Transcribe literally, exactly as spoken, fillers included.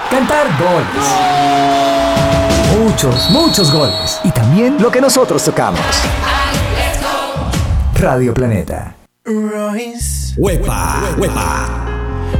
Cantar goles. Muchos, muchos goles. Y también lo que nosotros tocamos. Radio Planeta. Huepa, huepa.